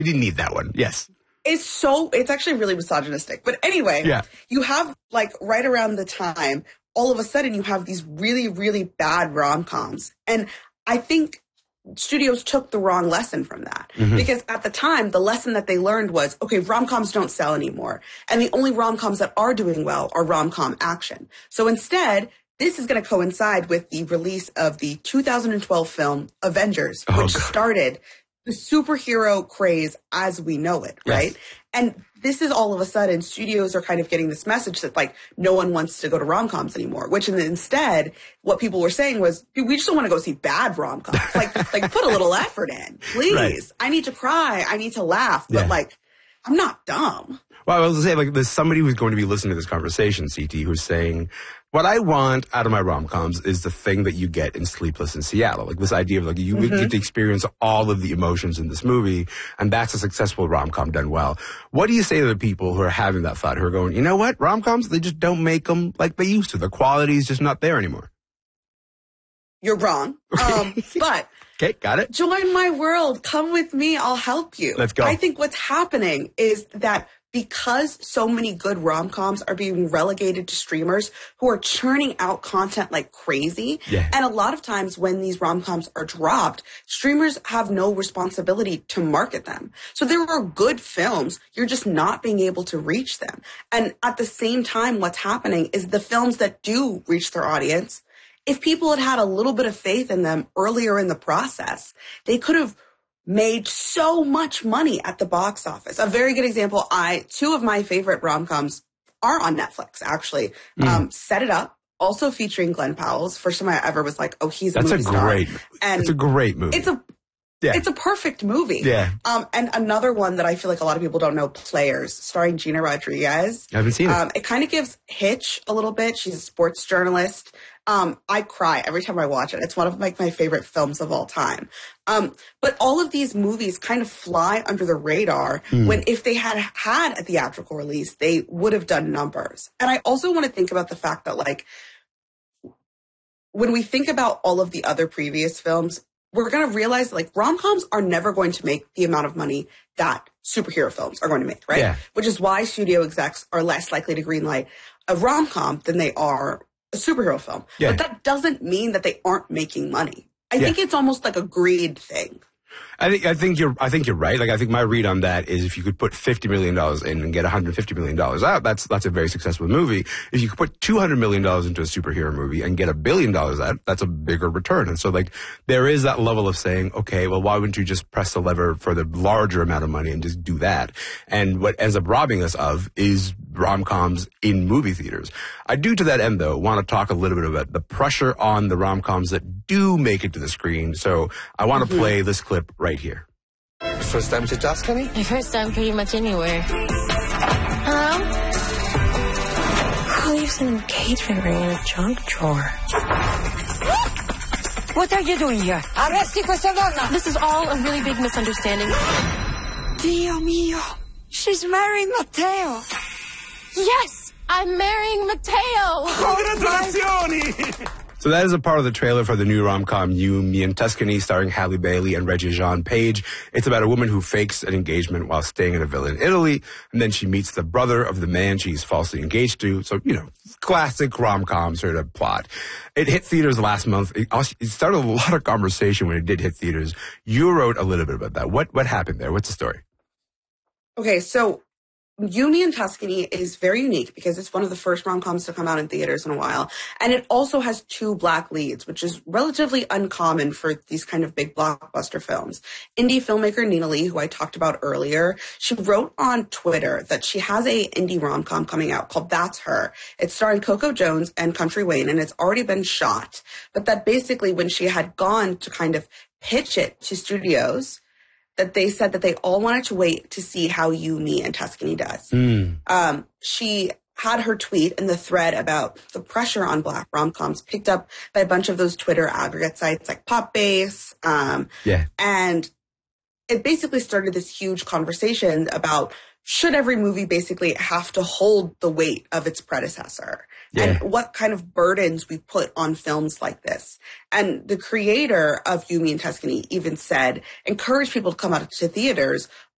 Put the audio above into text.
We didn't need that one. Yes. It's actually really misogynistic. But anyway, you have, like, right around the time, all of a sudden you have these really, really bad rom-coms. And I think studios took the wrong lesson from that. Mm-hmm. Because at the time, the lesson that they learned was, okay, rom-coms don't sell anymore. And the only rom-coms that are doing well are rom-com action. So instead, this is going to coincide with the release of the 2012 film Avengers, which started the superhero craze as we know it, right? Yes. And this is all of a sudden, studios are kind of getting this message that, like, no one wants to go to rom-coms anymore, which instead, what people were saying was, we just don't want to go see bad rom-coms. like put a little effort in, please. Right. I need to cry. I need to laugh. But, like, I'm not dumb. Well, I was going to say, like, there's somebody who's going to be listening to this conversation, CT, who's saying, what I want out of my rom-coms is the thing that you get in Sleepless in Seattle. Like, this idea of, like, you get to experience all of the emotions in this movie, and that's a successful rom-com done well. What do you say to the people who are having that thought, who are going, you know what, rom-coms, they just don't make them like they used to. The quality is just not there anymore. You're wrong. But... Okay, got it. Join my world. Come with me. I'll help you. Let's go. I think what's happening is that because so many good rom-coms are being relegated to streamers who are churning out content like crazy. Yeah. And a lot of times when these rom-coms are dropped, streamers have no responsibility to market them. So there are good films, you're just not being able to reach them. And at the same time, what's happening is the films that do reach their audience, if people had had a little bit of faith in them earlier in the process, they could have made so much money at the box office. A very good example, two of my favorite rom-coms are on Netflix, actually. Set It Up, also featuring Glenn Powell's. First time I ever was like, oh, he's a movie star. It's a great movie. It's a perfect movie. Yeah. And another one that I feel like a lot of people don't know, Players, starring Gina Rodriguez. I haven't seen it. It kind of gives Hitch a little bit. She's a sports journalist. I cry every time I watch it. It's one of my favorite films of all time. But all of these movies kind of fly under the radar when if they had a theatrical release, they would have done numbers. And I also want to think about the fact that, like, when we think about all of the other previous films, we're going to realize, like, rom-coms are never going to make the amount of money that superhero films are going to make, right? Yeah. Which is why studio execs are less likely to greenlight a rom-com than they are a superhero film. Yeah. But that doesn't mean that they aren't making money. I think it's almost like a greed thing. I think you're right. Like, I think my read on that is if you could put $50 million in and get $150 million out, that's a very successful movie. If you could put $200 million into a superhero movie and get $1 billion out, that's a bigger return. And so, like, there is that level of saying, okay, well, why wouldn't you just press the lever for the larger amount of money and just do that? And what ends up robbing us of is rom-coms in movie theaters. I do, to that end, though, want to talk a little bit about the pressure on the rom-coms that do make it to the screen. So I want to play this clip right here. First time to Tuscany? My first time pretty much anywhere. Hello? Who leaves an engagement ring in a junk drawer? What are you doing here? Arresti questa donna! This is all a really big misunderstanding. Dio mio! She's marrying Matteo! Yes! I'm marrying Matteo! Congratulazioni! So that is a part of the trailer for the new rom-com You, Me, and Tuscany, starring Halle Bailey and Regé-Jean Page. It's about a woman who fakes an engagement while staying in a villa in Italy, and then she meets the brother of the man she's falsely engaged to. So, you know, classic rom-com sort of plot. It hit theaters last month. It started a lot of conversation when it did hit theaters. You wrote a little bit about that. What happened there? What's the story? Okay, so You, Me, and Tuscany is very unique because it's one of the first rom-coms to come out in theaters in a while. And it also has 2 black leads, which is relatively uncommon for these kind of big blockbuster films. Indie filmmaker Nina Lee, who I talked about earlier, she wrote on Twitter that she has a indie rom-com coming out called That's Her. It's starring Coco Jones and Country Wayne, and it's already been shot. But that basically when she had gone to kind of pitch it to studios, that they said that they all wanted to wait to see how You, Me, and Tuscany does. She had her tweet in the thread about the pressure on black rom-coms picked up by a bunch of those Twitter aggregate sites like Popbase. And it basically started this huge conversation about should every movie basically have to hold the weight of its predecessor? And what kind of burdens we put on films like this. And the creator of You, Me, and Tuscany even said, encourage people to come out to theaters,